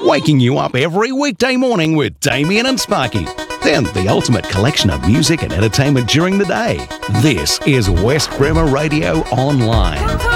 Waking you up every weekday morning with Damien and Sparky. Then the ultimate collection of music and entertainment during the day. This is West Bremer Radio Online.